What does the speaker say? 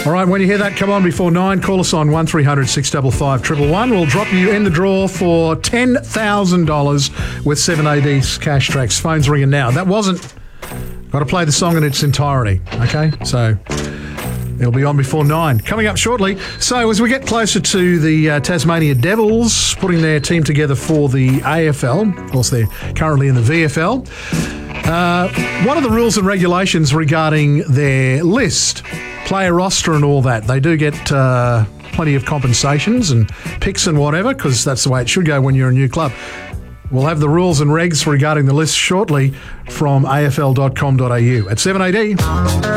All right, when you hear that, come on before 9. Call us on 1300 655 111. We'll drop you in the draw for $10,000 with 7AD's Cash Tracks. Phone's ringing now. That wasn't... Got to play the song in its entirety, okay? So it'll be on before 9. Coming up shortly. So as we get closer to the Tasmania Devils putting their team together for the AFL, of course they're currently in the VFL, one of the rules and regulations regarding their list, player roster and all that, they do get plenty of compensations and picks and whatever, because that's the way it should go when you're a new club. We'll have the rules and regs regarding the list shortly from afl.com.au at 7AD.